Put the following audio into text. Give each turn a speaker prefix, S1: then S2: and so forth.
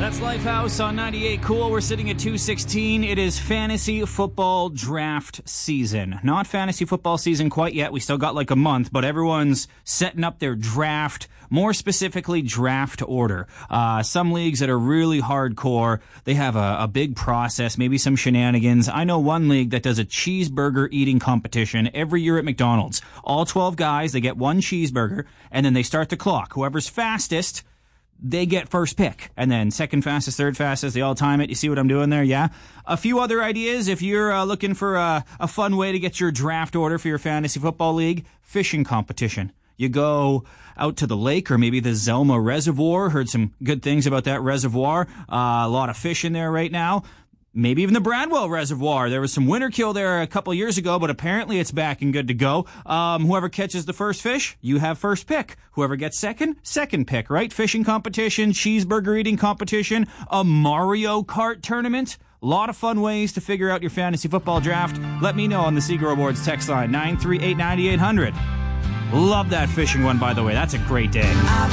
S1: That's Lifehouse on 98 Cool. We're sitting at 2:16. It is fantasy football draft season. Not fantasy football season quite yet. We still got like a month, but everyone's setting up their draft, more specifically draft order. Some leagues that are really hardcore, they have a big process, maybe some shenanigans. I know one league that does a cheeseburger eating competition every year at McDonald's. All 12 guys, they get one cheeseburger, and then they start the clock. Whoever's fastest, they get first pick. And then second fastest, third fastest, they all time it. You see what I'm doing there? Yeah. A few other ideas if you're looking for a fun way to get your draft order for your fantasy football league. Fishing competition. You go out to the lake or maybe the Zelma Reservoir. Heard some good things about that reservoir. A lot of fish in there right now. Maybe even the Bradwell Reservoir. There was some winter kill there a couple years ago, but apparently it's back and good to go. Whoever catches the first fish, you have first pick. Whoever gets second pick, right? Fishing competition, cheeseburger eating competition, a Mario Kart tournament. A lot of fun ways to figure out your fantasy football draft. Let me know on the Seagull Awards text line, 938-9800. Love that fishing one, by the way. That's a great day.